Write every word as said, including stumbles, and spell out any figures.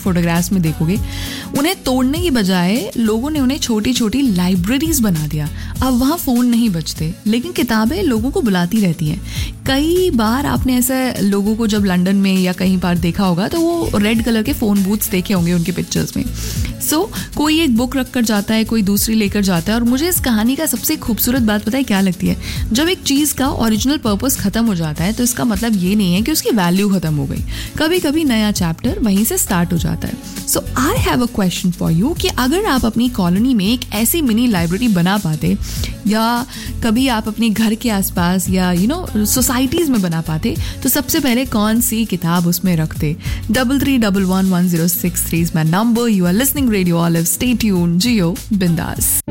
Photographs में देखोगे, उन्हें तोड़ने की बजाय लोगों ने उन्हें छोटी छोटी लाइब्रेरीज बना दिया। अब वहाँ फ़ोन नहीं बजते, लेकिन किताबें लोगों को बुलाती रहती हैं। कई बार आपने ऐसे लोगों को जब लंदन में या कहीं पर देखा होगा तो वो रेड कलर के फ़ोन बूथ्स देखे होंगे उनके पिक्चर्स में। सो so, कोई एक बुक रख कर जाता है, कोई दूसरी लेकर जाता है। और मुझे इस कहानी का सबसे खूबसूरत बात पता है क्या लगती है? जब एक चीज़ का ओरिजिनल पर्पस ख़त्म हो जाता है तो इसका मतलब ये नहीं है कि उसकी वैल्यू ख़त्म हो गई। कभी कभी नया चैप्टर वहीं से स्टार्ट हो जाता है। सो I have a question for you कि अगर आप अपनी कॉलोनी में एक ऐसी मिनी लाइब्रेरी बना पाते, या कभी आप अपने घर के आसपास या यू नो सोसाइटीज़ में बना पाते, तो सबसे पहले कौन सी किताब उसमें रखते? Double three double one one zero six three is my number. You are listening radio olive. Stay tuned, जियो बिंदास।